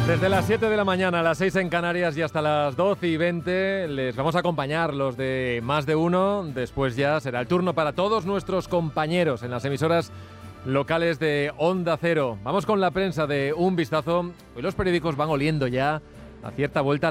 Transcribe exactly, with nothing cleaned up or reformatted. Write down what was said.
Desde las siete de la mañana a las seis en Canarias y hasta las doce y veinte les vamos a acompañar los de Más de Uno. Después ya será el turno para todos nuestros compañeros en las emisoras locales de Onda Cero. Vamos con la prensa de Un Vistazo. Hoy los periódicos van oliendo ya a cierta vuelta